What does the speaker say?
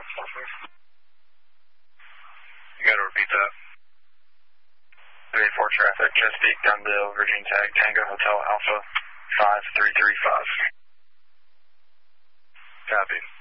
You gotta repeat that. 384 traffic, Chesapeake, Dunville, Virginia Tag, Tango Hotel Alpha 5335. Copy.